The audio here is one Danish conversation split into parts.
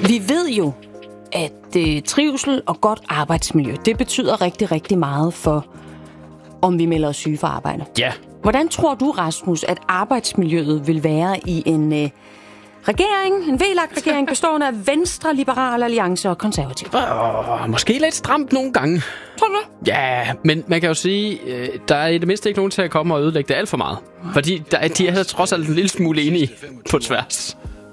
Vi ved jo, at trivsel og godt arbejdsmiljø, det betyder rigtig, rigtig meget for, om vi melder os syge for arbejde. Ja. Hvordan tror du, Rasmus, at arbejdsmiljøet vil være i en regering, en VLAG-regering, bestående af Venstre, Liberal Alliance og Konservativ? Måske lidt stramt nogle gange. Tror du det? Ja, men man kan jo sige, der er i det mindste ikke nogen til at komme og ødelægge det alt for meget. Fordi de er trods alt en lille smule enige på tværs.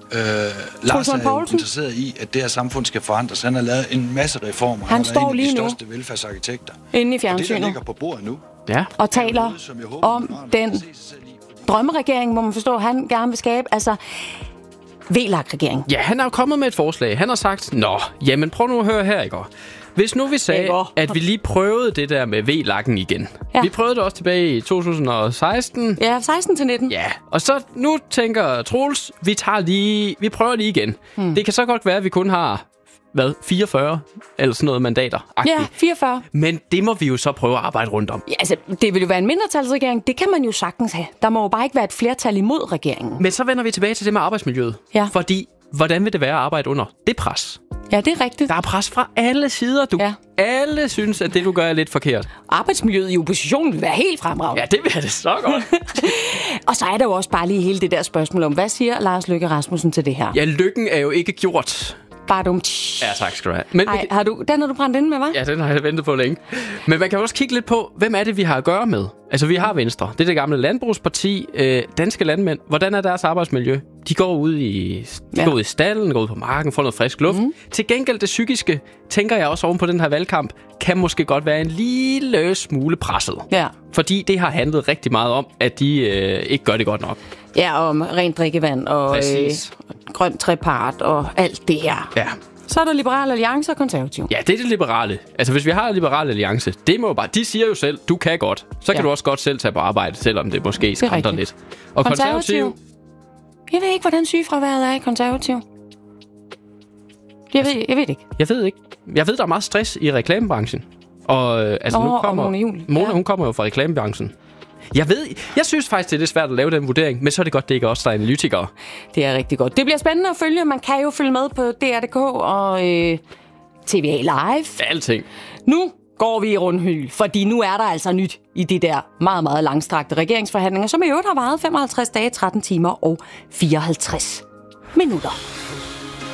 Lars er jo interesseret i, at det her samfund skal forandres. Han har lavet en masse reformer. Han står lige nu en af de største velfærdsarkitekter. Inde i fjernsynet. Og det, der ligger på bordet nu, og taler om den drømmeregering, hvor man forstår, han gerne vil skabe. Altså, VLAG-regering. Ja, han er jo kommet med et forslag. Han har sagt, jamen prøv nu at høre her, ikke? Hvis nu vi sagde, at vi lige prøvede det der med VLAG'en igen. Ja. Vi prøvede det også tilbage i 2016. Ja, 16 til 19. Ja, og så nu tænker Troels, vi prøver lige igen. Det kan så godt være, at vi kun har 44 eller sådan noget mandater. Ja, 44. Men det må vi jo så prøve at arbejde rundt om. Ja, altså, det vil jo være en mindretalsregering. Det kan man jo sagtens have. Der må jo bare ikke være et flertal imod regeringen. Men så vender vi tilbage til det med arbejdsmiljøet. Ja. Fordi, hvordan vil det være at arbejde under det pres? Ja, det er rigtigt. Der er pres fra alle sider, du. Ja. Alle synes, at det, du gør, er lidt forkert. Arbejdsmiljøet i oppositionen vil være helt fremragende. Ja, det vil det så godt. Og så er der jo også bare lige hele det der spørgsmål om, hvad siger Lars Løkke Rasmussen til det her? Ja, lykken er jo ikke gjort. Bare dumt. Ja, tak skal du have. Men den har du brændt inde med, hva'? Ja, den har jeg ventet på længe. Men man kan også kigge lidt på, hvem er det, vi har at gøre med? Altså, vi har Venstre. Det er det gamle landbrugsparti. Danske landmænd. Hvordan er deres arbejdsmiljø? De går ud i stallen, går ud på marken, får noget frisk luft. Til gengæld det psykiske, tænker jeg også oven på den her valgkamp, kan måske godt være en lille smule presset. Ja. Fordi det har handlet rigtig meget om, at de ikke gør det godt nok. Ja, om rent drikkevand og grøn trepart og alt det her. Ja. Så er der Liberal Alliance og Konservativ. Ja, det er det liberale. Altså, hvis vi har Liberal Alliance, det må jo bare... De siger jo selv, du kan godt. Så kan du også godt selv tage på arbejde, selvom det måske skræmter lidt. Og Konservativ... Jeg ved ikke, hvordan sygefraværet er i Konservativ. Jeg ved det ikke. Jeg ved ikke. Jeg ved, der er meget stress i reklamebranchen. Og nu kommer Mona Juhl. Mona, hun kommer jo fra reklamebranchen. Jeg synes faktisk, det er lidt svært at lave den vurdering, men så er det godt, det ikke er os, der er analytikere. Det er rigtig godt. Det bliver spændende at følge. Man kan jo følge med på DR.dk og TVA Live. Alting. Nu går vi i rundhyl, fordi nu er der altså nyt i de der meget, meget langstrakte regeringsforhandlinger, som i øvrigt har varet 55 dage, 13 timer og 54 minutter.